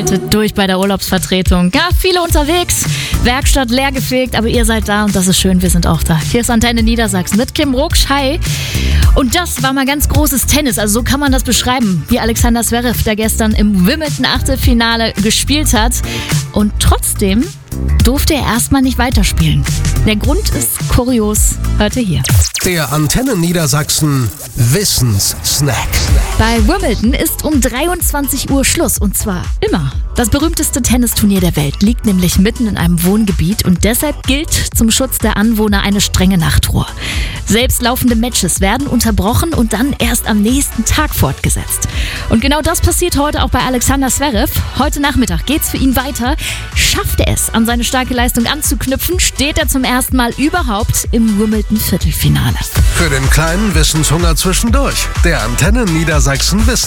startet durch bei der Urlaubsvertretung. Ja, viele unterwegs, Werkstatt leer gefegt, aber ihr seid da und das ist schön, wir sind auch da. Hier ist Antenne Niedersachsen mit Kim Rucksch. Hi. Und das war mal ganz großes Tennis, also so kann man das beschreiben, wie Alexander Zverev, der gestern im Wimbledon-Achtelfinale gespielt hat. Und trotzdem durfte er erstmal nicht weiterspielen. Der Grund ist kurios. Heute hier. Der Antenne Niedersachsen Wissenssnack. Bei Wimbledon ist um 23 Uhr Schluss und zwar immer. Das berühmteste Tennisturnier der Welt liegt nämlich mitten in einem Wohngebiet und deshalb gilt zum Schutz der Anwohner eine strenge Nachtruhe. Selbst laufende Matches werden unterbrochen und dann erst am nächsten Tag fortgesetzt. Und genau das passiert heute auch bei Alexander Zverev. Heute Nachmittag geht's für ihn weiter. Schafft er es, an seine starke Leistung anzuknüpfen, steht er zum ersten Mal überhaupt im Wimbledon-Viertelfinale. Für den kleinen Wissenshunger zwischendurch. Der Antenne Niedersachsen Wissensnack.